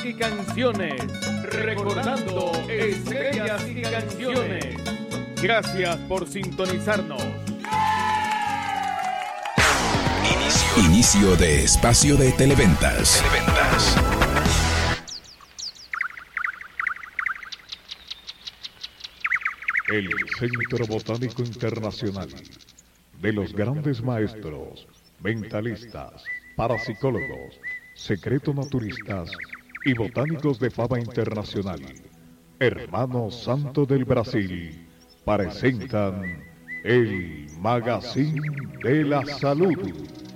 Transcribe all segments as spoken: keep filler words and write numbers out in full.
y canciones, recordando estrellas y canciones. Gracias por sintonizarnos. Inicio, Inicio de espacio de Televentas. Televentas. El Centro Botánico Internacional de los grandes maestros, mentalistas, parapsicólogos, secreto-naturistas y botánicos de fama internacional, Hermanos Santo del Brasil, presentan el Magazine de la Salud.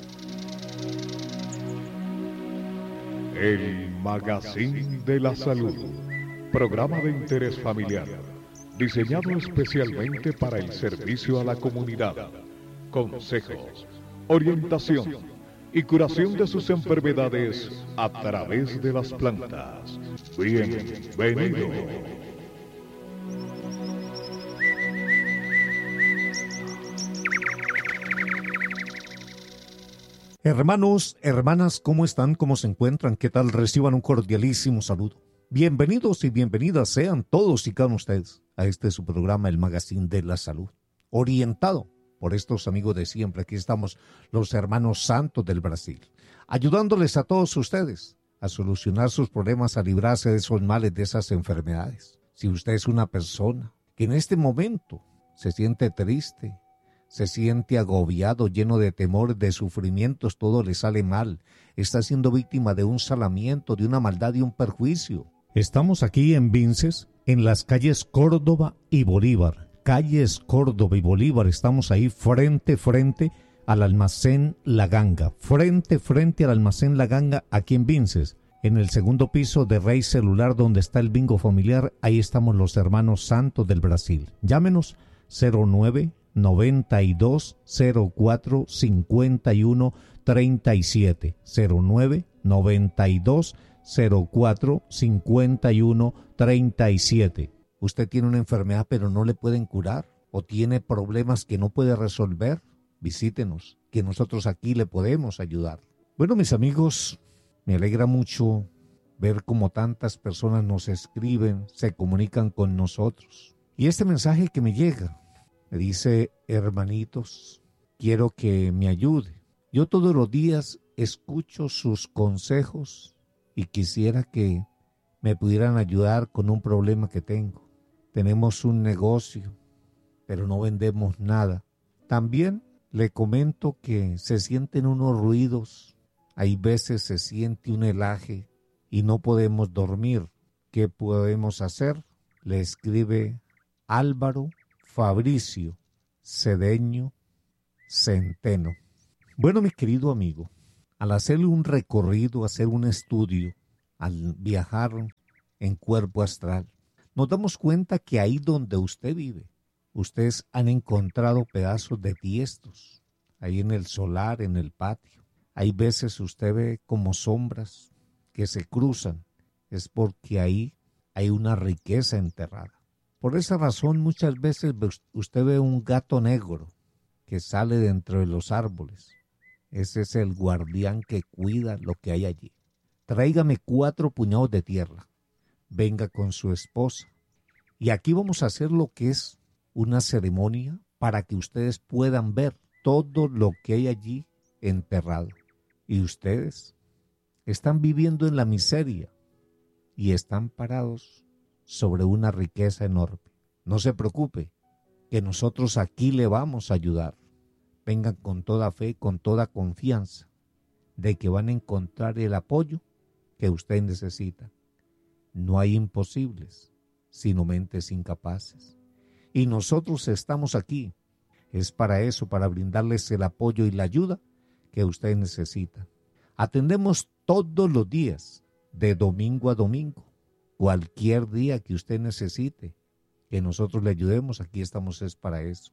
El Magazine de la Salud, programa de interés familiar, diseñado especialmente para el servicio a la comunidad. Consejos, orientación y curación de sus enfermedades a través de las plantas. Bienvenido. Hermanos, hermanas, ¿cómo están? ¿Cómo se encuentran? ¿Qué tal? Reciban un cordialísimo saludo. Bienvenidos y bienvenidas sean todos y cada uno de ustedes a este su programa, el Magazine de la Salud, orientado por estos amigos de siempre. Aquí estamos los hermanos santos del Brasil, ayudándoles a todos ustedes a solucionar sus problemas, a librarse de esos males, de esas enfermedades. Si usted es una persona que en este momento se siente triste, se siente agobiado, lleno de temores, de sufrimientos, todo le sale mal, está siendo víctima de un salamiento, de una maldad y un perjuicio. Estamos aquí en Vinces, en las calles Córdoba y Bolívar. Calles Córdoba y Bolívar, estamos ahí frente, frente al almacén La Ganga. Frente, frente al almacén La Ganga, aquí en Vinces. En el segundo piso de Rey Celular, donde está el bingo familiar, ahí estamos los hermanos santos del Brasil. Llámenos cero nueve noventa y dos cero cuatro cincuenta y uno treinta y siete, cero nueve noventa y dos cero cuatro cincuenta y uno treinta y siete. Usted tiene una enfermedad pero no le pueden curar, o tiene problemas que no puede resolver, visítenos, que nosotros aquí le podemos ayudar. Bueno, mis amigos, me alegra mucho ver cómo tantas personas nos escriben, se comunican con nosotros. Y este mensaje que me llega, me dice: hermanitos, quiero que me ayude. Yo todos los días escucho sus consejos y quisiera que me pudieran ayudar con un problema que tengo. Tenemos un negocio, pero no vendemos nada. También le comento que se sienten unos ruidos. Hay veces se siente un helaje y no podemos dormir. ¿Qué podemos hacer? Le escribe Álvaro Fabricio Cedeño Centeno. Bueno, mi querido amigo, al hacerle un recorrido, hacer un estudio, al viajar en cuerpo astral, nos damos cuenta que ahí donde usted vive, ustedes han encontrado pedazos de tiestos, ahí en el solar, en el patio. Hay veces usted ve como sombras que se cruzan, es porque ahí hay una riqueza enterrada. Por esa razón, muchas veces usted ve un gato negro que sale de entre los árboles. Ese es el guardián que cuida lo que hay allí. Tráigame cuatro puñados de tierra. Venga con su esposa. Y aquí vamos a hacer lo que es una ceremonia para que ustedes puedan ver todo lo que hay allí enterrado. Y ustedes están viviendo en la miseria y están parados sobre una riqueza enorme. No se preocupe, que nosotros aquí le vamos a ayudar. Vengan con toda fe, con toda confianza de que van a encontrar el apoyo que usted necesita. No hay imposibles, sino mentes incapaces. Y nosotros estamos aquí. Es para eso, para brindarles el apoyo y la ayuda que usted necesita. Atendemos todos los días, de domingo a domingo. Cualquier día que usted necesite que nosotros le ayudemos, aquí estamos es para eso.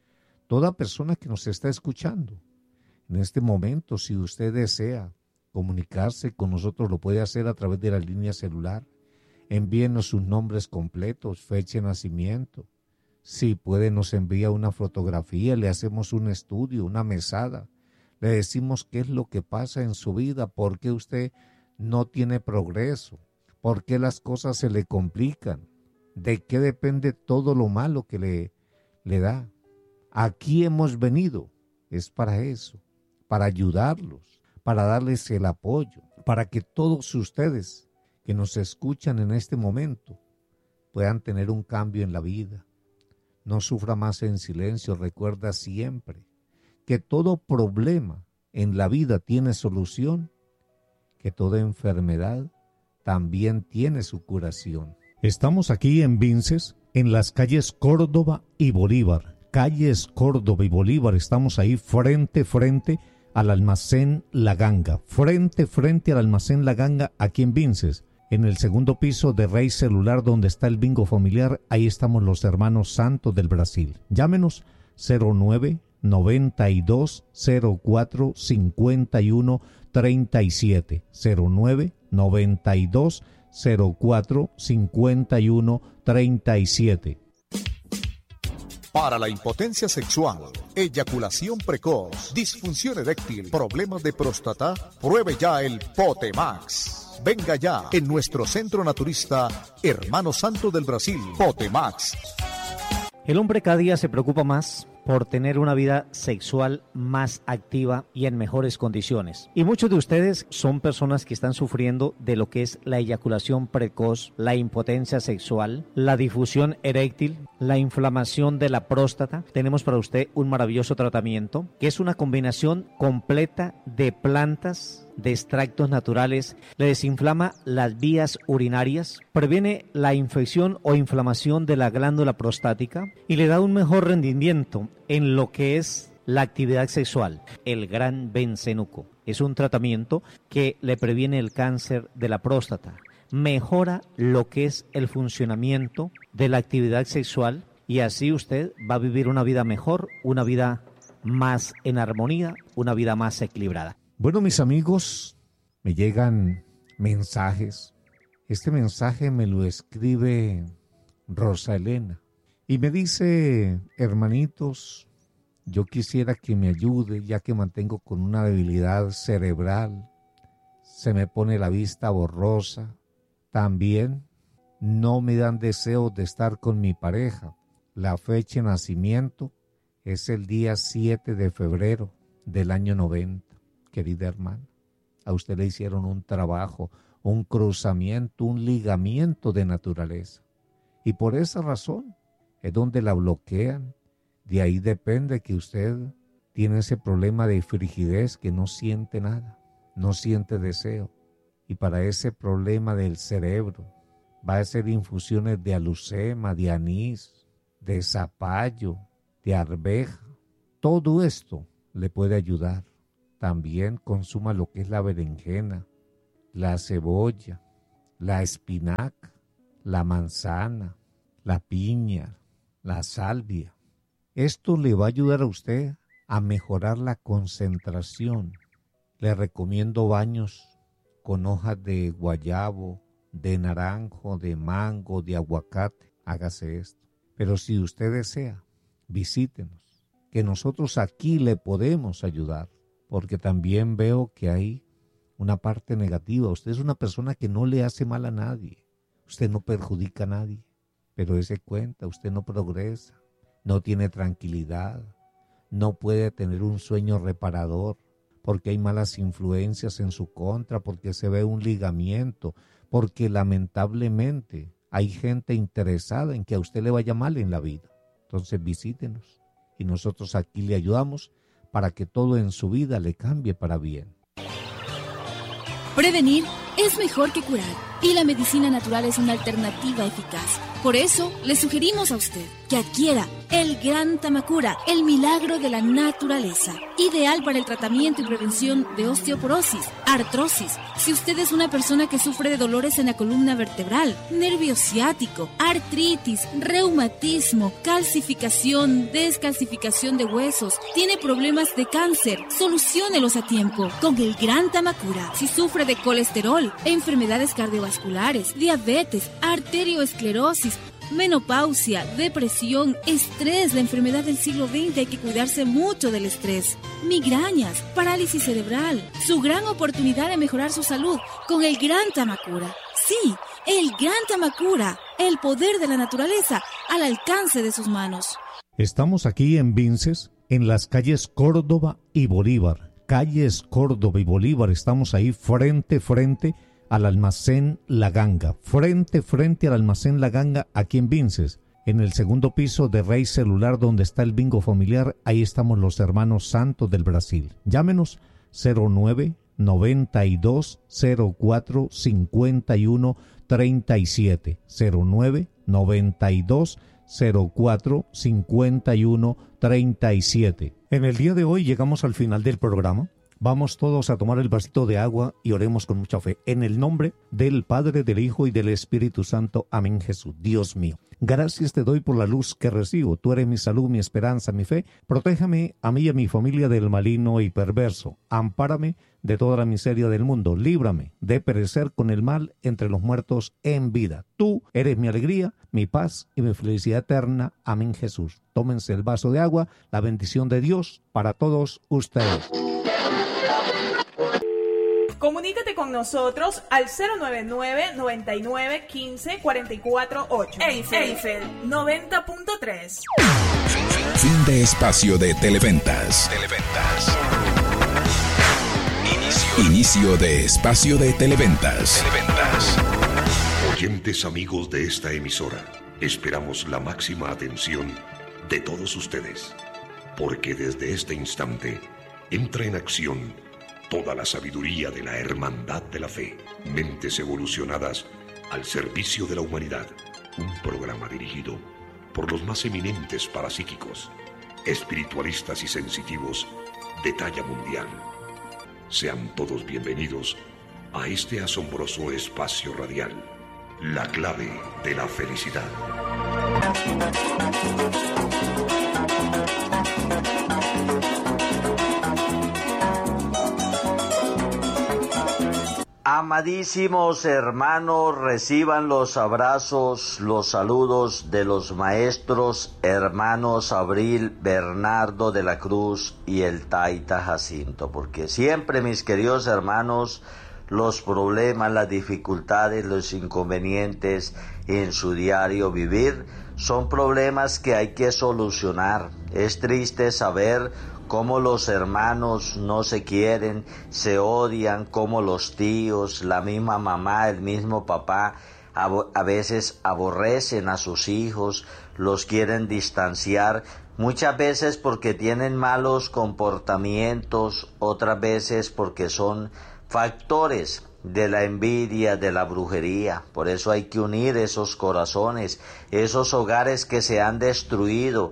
Toda persona que nos está escuchando en este momento, si usted desea comunicarse con nosotros, lo puede hacer a través de la línea celular. Envíenos sus nombres completos, fecha de nacimiento. Si puede, nos envía una fotografía, le hacemos un estudio, una mesada. Le decimos qué es lo que pasa en su vida, por qué usted no tiene progreso, ¿Por qué las cosas se le complican? ¿De qué depende todo lo malo que le, le da? Aquí hemos venido, es para eso, para ayudarlos, para darles el apoyo, para que todos ustedes que nos escuchan en este momento puedan tener un cambio en la vida. No sufra más en silencio, recuerda siempre que todo problema en la vida tiene solución, que toda enfermedad también tiene su curación. Estamos aquí en Vinces, en las calles Córdoba y Bolívar. Calles Córdoba y Bolívar, estamos ahí frente, frente al almacén La Ganga. Frente, frente al almacén La Ganga, aquí en Vinces. En el segundo piso de Rey Celular, donde está el bingo familiar, ahí estamos los hermanos Santos del Brasil. Llámenos cero nueve noventa y dos cero cuatro cincuenta y uno treinta y siete. cero nueve noventa y dos cero cuatro cincuenta y uno treinta y siete. Para la impotencia sexual, eyaculación precoz, disfunción eréctil, problemas de próstata, pruebe ya el Potemax. Venga ya en nuestro centro naturista Hermano Santo del Brasil, Potemax. El hombre cada día se preocupa más por tener una vida sexual más activa y en mejores condiciones. Y muchos de ustedes son personas que están sufriendo de lo que es la eyaculación precoz, la impotencia sexual, la difusión eréctil, la inflamación de la próstata. Tenemos para usted un maravilloso tratamiento que es una combinación completa de plantas, de extractos naturales, le desinflama las vías urinarias, previene la infección o inflamación de la glándula prostática y le da un mejor rendimiento en lo que es la actividad sexual. El Gran Bencenuco es un tratamiento que le previene el cáncer de la próstata, mejora lo que es el funcionamiento de la actividad sexual y así usted va a vivir una vida mejor, una vida más en armonía, una vida más equilibrada. Bueno, mis amigos, me llegan mensajes. Este mensaje me lo escribe Rosa Elena y me dice: hermanitos, yo quisiera que me ayude ya que mantengo con una debilidad cerebral, se me pone la vista borrosa, también no me dan deseo de estar con mi pareja. La fecha de nacimiento es el día siete de febrero del año noventa. Querida hermana, a usted le hicieron un trabajo, un cruzamiento, un ligamiento de naturaleza. Y por esa razón es donde la bloquean. De ahí depende que usted tiene ese problema de frigidez, que no siente nada, no siente deseo. Y para ese problema del cerebro va a hacer infusiones de alucema, de anís, de zapallo, de arveja. Todo esto le puede ayudar. También consuma lo que es la berenjena, la cebolla, la espinaca, la manzana, la piña, la salvia. Esto le va a ayudar a usted a mejorar la concentración. Le recomiendo baños con hojas de guayabo, de naranjo, de mango, de aguacate. Hágase esto. Pero si usted desea, visítenos, que nosotros aquí le podemos ayudar. Porque también veo que hay una parte negativa. Usted es una persona que no le hace mal a nadie. Usted no perjudica a nadie. Pero dése cuenta, usted no progresa, no tiene tranquilidad, no puede tener un sueño reparador, porque hay malas influencias en su contra, porque se ve un ligamiento, porque lamentablemente hay gente interesada en que a usted le vaya mal en la vida. Entonces visítenos y nosotros aquí le ayudamos para que todo en su vida le cambie para bien. Prevenir es mejor que curar y la medicina natural es una alternativa eficaz. Por eso le sugerimos a usted que adquiera el Gran Tamacura, el milagro de la naturaleza, ideal para el tratamiento y prevención de osteoporosis, artrosis. Si usted es una persona que sufre de dolores en la columna vertebral, nervio ciático, artritis, reumatismo, calcificación, descalcificación de huesos, tiene problemas de cáncer, soluciónelos a tiempo con el Gran Tamacura. Si sufre de colesterol, enfermedades cardiovasculares, diabetes, arterioesclerosis, menopausia, depresión, estrés, la enfermedad del siglo veinte, hay que cuidarse mucho del estrés, migrañas, parálisis cerebral, su gran oportunidad de mejorar su salud con el Gran Tamacura. Sí, Gran Tamacura, el poder de la naturaleza al alcance de sus manos. Estamos aquí en Vinces, en las calles Córdoba y Bolívar. Calles Córdoba y Bolívar, estamos ahí frente, frente al almacén La Ganga. Frente, frente al almacén La Ganga, aquí en Vinces. En el segundo piso de Rey Celular, donde está el bingo familiar, ahí estamos los hermanos Santos del Brasil. Llámenos cero nueve noventa y dos cero cuatro cincuenta y uno treinta y siete. cero nueve noventa y dos cero cuatro cincuenta y uno treinta y siete. En el día de hoy llegamos al final del programa. Vamos todos a tomar el vasito de agua y oremos con mucha fe. En el nombre del Padre, del Hijo y del Espíritu Santo. Amén, Jesús. Dios mío, gracias te doy por la luz que recibo. Tú eres mi salud, mi esperanza, mi fe. Protéjame a mí y a mi familia del maligno y perverso. Ampárame de toda la miseria del mundo. Líbrame de perecer con el mal entre los muertos en vida. Tú eres mi alegría, mi paz y mi felicidad eterna. Amén, Jesús. Tómense el vaso de agua. La bendición de Dios para todos ustedes. Comunícate con nosotros al cero nueve nueve, noventa y nueve, quince, cuarenta y cuatro, ocho. Eiffel, Eiffel noventa punto tres. Fin de espacio de Televentas. Televentas. Inicio. Inicio de espacio de Televentas. Televentas. Oyentes amigos de esta emisora, esperamos la máxima atención de todos ustedes, porque desde este instante entra en acción toda la sabiduría de la hermandad de la fe. Mentes evolucionadas al servicio de la humanidad. Un programa dirigido por los más eminentes parapsíquicos, espiritualistas y sensitivos de talla mundial. Sean todos bienvenidos a este asombroso espacio radial, la clave de la felicidad. Amadísimos hermanos, reciban los abrazos, los saludos de los maestros hermanos Abril, Bernardo de la Cruz y el Taita Jacinto, porque siempre, mis queridos hermanos, los problemas, las dificultades, los inconvenientes en su diario vivir son problemas que hay que solucionar. Es triste saber cómo los hermanos no se quieren, se odian, cómo los tíos, la misma mamá, el mismo papá, a veces aborrecen a sus hijos, los quieren distanciar, muchas veces porque tienen malos comportamientos, otras veces porque son factores de la envidia, de la brujería. Por eso hay que unir esos corazones, esos hogares que se han destruido,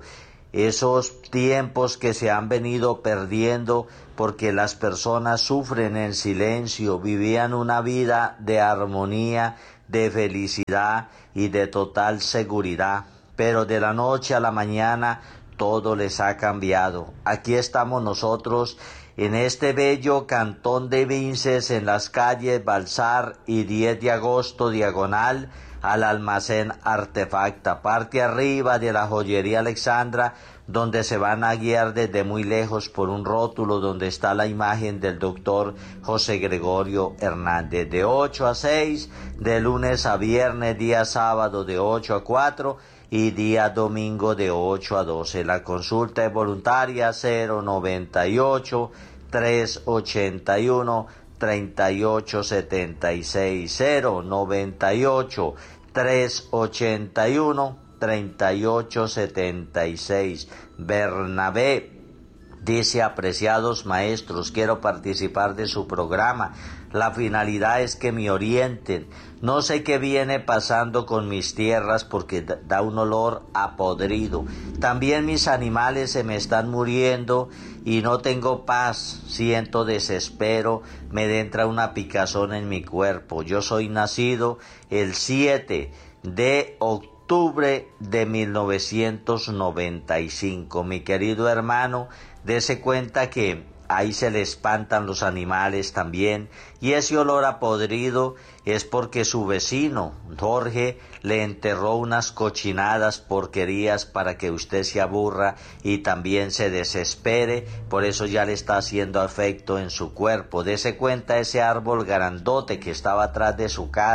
esos tiempos que se han venido perdiendo porque las personas sufren en silencio, vivían una vida de armonía, de felicidad y de total seguridad, pero de la noche a la mañana todo les ha cambiado. Aquí estamos nosotros en este bello cantón de Vinces, en las calles Balsar y diez de agosto, diagonal al almacén Artefacta, parte arriba de la joyería Alexandra, donde se van a guiar desde muy lejos por un rótulo donde está la imagen del doctor José Gregorio Hernández, de ocho a seis, de lunes a viernes, día sábado de ocho a cuatro y día domingo de ocho a doce. La consulta es voluntaria. Cero noventa y ocho, trescientos ochenta y uno, treinta y ocho setenta y seis, cero noventa y ocho, trescientos ochenta y uno, treinta y ocho setenta y seis. Bernabé dice: apreciados maestros, quiero participar de su programa. La finalidad es que me orienten. No sé qué viene pasando con mis tierras porque da un olor a podrido. También mis animales se me están muriendo y no tengo paz. Siento desespero, me entra una picazón en mi cuerpo. Yo soy nacido el siete de octubre de mil novecientos noventa y cinco. Mi querido hermano, dése cuenta que ahí se le espantan los animales también, y ese olor a podrido es porque su vecino, Jorge, le enterró unas cochinadas, porquerías, para que usted se aburra y también se desespere. Por eso ya le está haciendo efecto en su cuerpo. Dese cuenta ese árbol grandote que estaba atrás de su casa.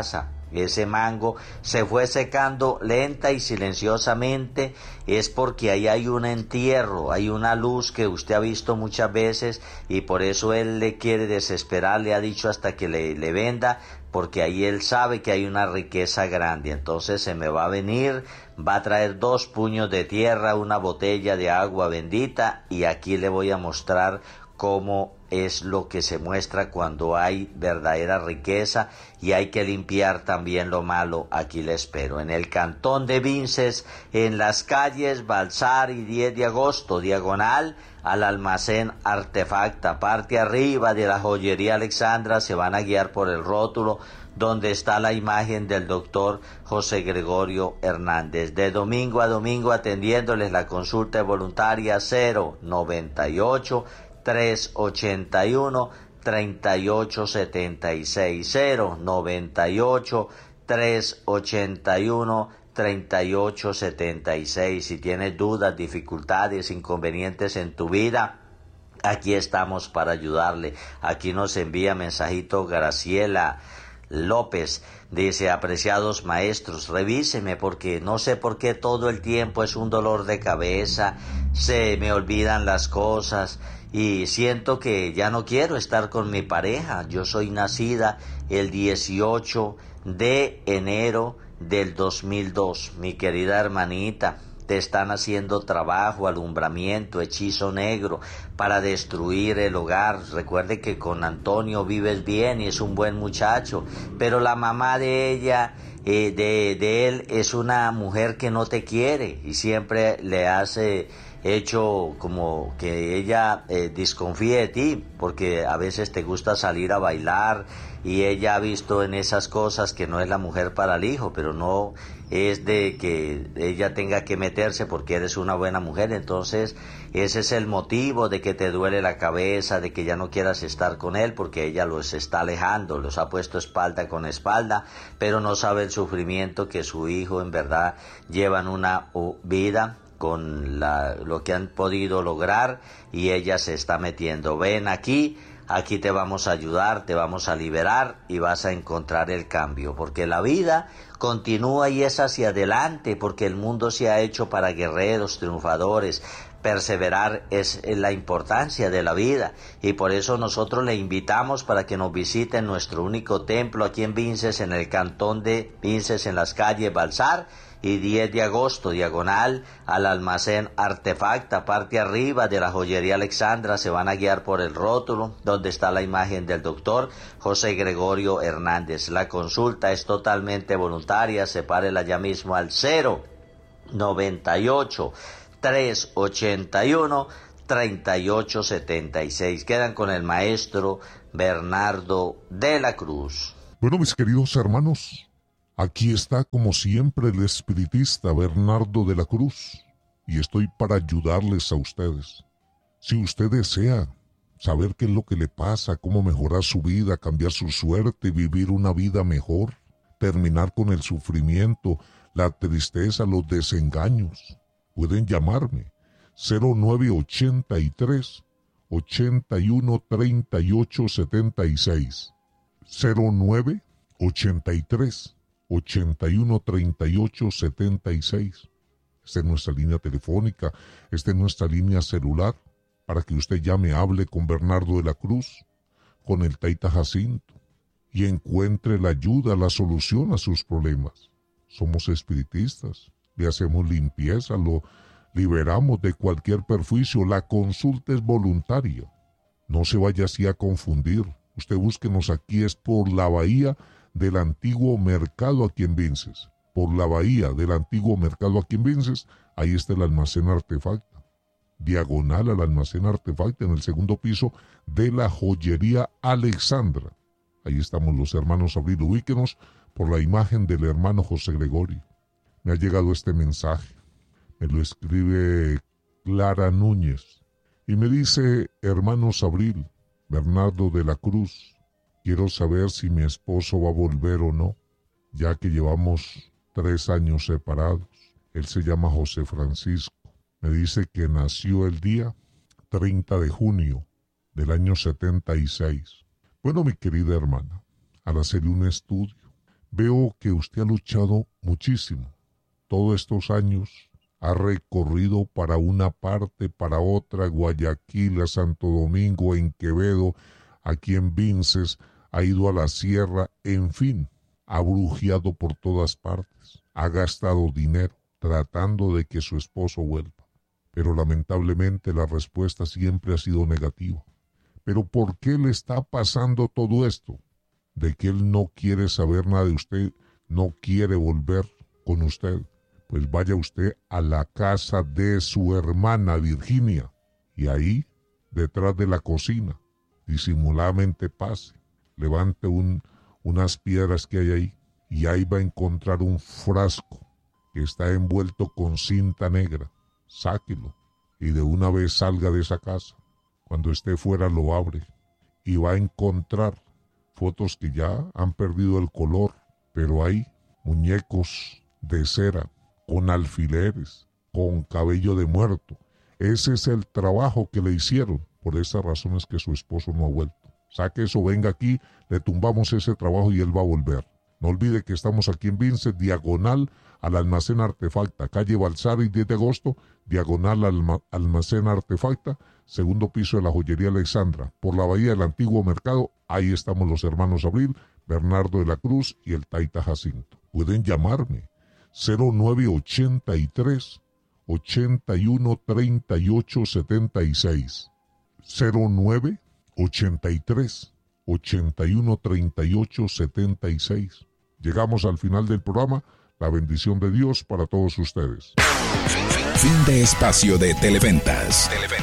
ese mango se fue secando lenta y silenciosamente, es porque ahí hay un entierro, hay una luz que usted ha visto muchas veces y por eso él le quiere desesperar, le ha dicho hasta que le, le venda, porque ahí él sabe que hay una riqueza grande. Entonces se me va a venir, va a traer dos puños de tierra, una botella de agua bendita y aquí le voy a mostrar cómo es lo que se muestra cuando hay verdadera riqueza y hay que limpiar también lo malo. Aquí le espero en el cantón de Vinces, en las calles Balsar y diez de agosto, diagonal al almacén Artefacta, parte arriba de la joyería Alexandra. Se van a guiar por el rótulo donde está la imagen del doctor José Gregorio Hernández, de domingo a domingo atendiéndoles. La consulta voluntaria cero noventa y ocho, trescientos ochenta y uno, treinta y ocho setenta y seis, cero noventa y ocho, trescientos ochenta y uno, treinta y ocho setenta y seis. Si tienes dudas, dificultades, inconvenientes en tu vida, aquí estamos para ayudarle. Aquí nos envía mensajito Graciela López, dice: apreciados maestros, revíseme porque no sé por qué todo el tiempo es un dolor de cabeza, se me olvidan las cosas y siento que ya no quiero estar con mi pareja. Yo soy nacida el dieciocho de enero del dos mil dos. Mi querida hermanita, te están haciendo trabajo, alumbramiento, hechizo negro para destruir el hogar. Recuerde que con Antonio vives bien y es un buen muchacho, pero la mamá de ella, eh, de, de él, es una mujer que no te quiere y siempre le hace hecho como que ella eh, desconfíe de ti, porque a veces te gusta salir a bailar y ella ha visto en esas cosas que no es la mujer para el hijo, pero no es de que ella tenga que meterse porque eres una buena mujer. Entonces ese es el motivo de que te duele la cabeza, de que ya no quieras estar con él, porque ella los está alejando, los ha puesto espalda con espalda, pero no sabe el sufrimiento que su hijo en verdad lleva en una vida con la, lo que han podido lograr, y ella se está metiendo. Ven aquí, aquí te vamos a ayudar, te vamos a liberar y vas a encontrar el cambio, porque la vida continúa y es hacia adelante, porque el mundo se ha hecho para guerreros, triunfadores. Perseverar es la importancia de la vida y por eso nosotros le invitamos para que nos visite en nuestro único templo aquí en Vinces, en el cantón de Vinces, en las calles Balsar y diez de agosto, diagonal al almacén Artefacta, parte arriba de la joyería Alexandra. Se van a guiar por el rótulo donde está la imagen del doctor José Gregorio Hernández. La consulta es totalmente voluntaria, sepárela ya mismo al cero noventa y ocho, trescientos ochenta y uno, treinta y ocho setenta y seis. Quedan con el maestro Bernardo de la Cruz. Bueno, mis queridos hermanos, aquí está como siempre el espiritista Bernardo de la Cruz y estoy para ayudarles a ustedes. Si usted desea saber qué es lo que le pasa, cómo mejorar su vida, cambiar su suerte, vivir una vida mejor, terminar con el sufrimiento, la tristeza, los desengaños, pueden llamarme cero nueve ochenta y tres, ochenta y uno, treinta y ocho setenta y seis, cero nueve ochenta y tres, ochenta y uno, treinta y ocho setenta y seis. Esta es nuestra línea telefónica, esta es nuestra línea celular, para que usted llame, hable con Bernardo de la Cruz, con el Taita Jacinto, y encuentre la ayuda, la solución a sus problemas. Somos espiritistas, le hacemos limpieza, lo liberamos de cualquier perjuicio. La consulta es voluntaria. No se vaya así a confundir. Usted búsquenos aquí, es por la bahía del antiguo mercado aquí en Vinces. Por la bahía del antiguo mercado aquí en Vinces, ahí está el almacén Artefacta. Diagonal al almacén Artefacta, en el segundo piso de la joyería Alexandra. Ahí estamos los hermanos Abril. Ubíquenos por la imagen del hermano José Gregorio. Me ha llegado este mensaje. Me lo escribe Clara Núñez. Y me dice: hermanos Abril, Bernardo de la Cruz, quiero saber si mi esposo va a volver o no, ya que llevamos tres años separados. Él se llama José Francisco. Me dice que nació el día treinta de junio del año setenta y seis. Bueno, mi querida hermana, al hacer un estudio, Veo que usted ha luchado muchísimo. Todos estos años ha recorrido para una parte, para otra, Guayaquil, a Santo Domingo, en Quevedo, aquí en Vinces, ha ido a la sierra, en fin, ha brujeado por todas partes, ha gastado dinero tratando de que su esposo vuelva. Pero lamentablemente la respuesta siempre ha sido negativa. ¿Pero por qué le está pasando todo esto? De que él no quiere saber nada de usted, no quiere volver con usted. Pues vaya usted a la casa de su hermana Virginia y ahí, detrás de la cocina, disimuladamente pase, levante un, unas piedras que hay ahí y ahí va a encontrar un frasco que está envuelto con cinta negra. Sáquelo y de una vez salga de esa casa. Cuando esté fuera lo abre y va a encontrar fotos que ya han perdido el color, pero hay muñecos de cera con alfileres, con cabello de muerto. Ese es el trabajo que le hicieron. Por esas razones que su esposo no ha vuelto. Saque eso, venga aquí, le tumbamos ese trabajo y él va a volver. No olvide que estamos aquí en Vinces, diagonal al Almacén Artefacta, calle Balsari, diez de agosto, diagonal al alma, Almacén Artefacta, segundo piso de la joyería Alexandra, por la bahía del Antiguo Mercado. Ahí estamos los hermanos Abril, Bernardo de la Cruz y el Taita Jacinto. Pueden llamarme cero nueve ochenta y tres, ochenta y uno, treinta y ocho, setenta y seis. cero nueve ochenta y tres, ochenta y uno, treinta y ocho, setenta y seis. Llegamos al final del programa. La bendición de Dios para todos ustedes. Fin de espacio de Televentas.